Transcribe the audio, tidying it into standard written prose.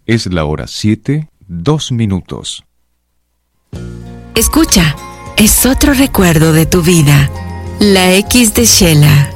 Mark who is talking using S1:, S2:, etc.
S1: Es la hora 7:02.
S2: Escucha, es otro recuerdo de tu vida. La X de Shela.